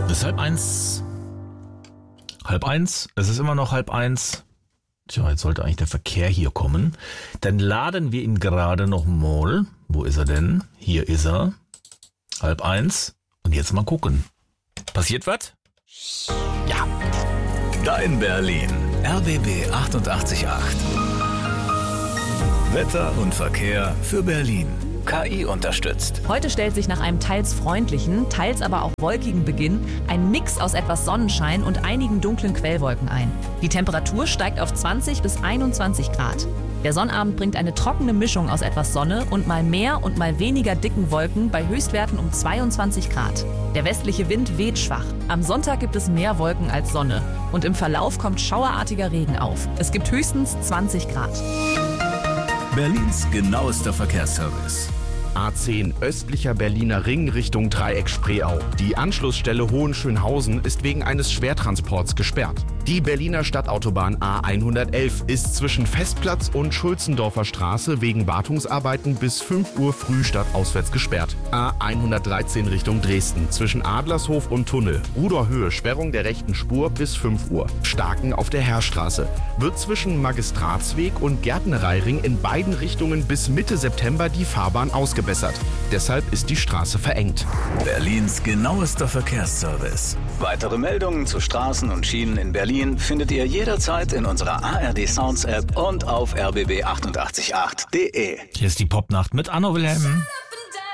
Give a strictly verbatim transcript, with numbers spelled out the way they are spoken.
Es ist halb eins. Halb eins. Es ist immer noch halb eins. Tja, jetzt sollte eigentlich der Verkehr hier kommen. Dann laden wir ihn gerade noch mal. Wo ist er denn? Hier ist er. Halb eins. Und jetzt mal gucken. Passiert was? Ja. Dein Berlin. R B B achtundachtzig Komma acht. Wetter und Verkehr für Berlin. K I unterstützt. Heute stellt sich nach einem teils freundlichen, teils aber auch wolkigen Beginn ein Mix aus etwas Sonnenschein und einigen dunklen Quellwolken ein. Die Temperatur steigt auf zwanzig bis einundzwanzig Grad. Der Sonnabend bringt eine trockene Mischung aus etwas Sonne und mal mehr und mal weniger dicken Wolken bei Höchstwerten um zweiundzwanzig Grad. Der westliche Wind weht schwach. Am Sonntag gibt es mehr Wolken als Sonne und im Verlauf kommt schauerartiger Regen auf. Es gibt höchstens zwanzig Grad. Berlins genauester Verkehrsservice. A zehn östlicher Berliner Ring Richtung Dreieck Spreeau. Die Anschlussstelle Hohenschönhausen ist wegen eines Schwertransports gesperrt. Die Berliner Stadtautobahn A hundertelf ist zwischen Festplatz und Schulzendorfer Straße wegen Wartungsarbeiten bis fünf Uhr früh stadtauswärts gesperrt. A hundertdreizehn Richtung Dresden zwischen Adlershof und Tunnel. Ruderhöhe Sperrung der rechten Spur bis fünf Uhr. Starken auf der Heerstraße. Wird zwischen Magistratsweg und Gärtnereiring in beiden Richtungen bis Mitte September die Fahrbahn ausgebessert. Deshalb ist die Straße verengt. Berlins genauester Verkehrsservice. Weitere Meldungen zu Straßen und Schienen in Berlin findet ihr jederzeit in unserer A R D Sounds App und auf r b b achtundachtzig Komma acht punkt d e. Hier ist die Popnacht mit Anno Wilhelm.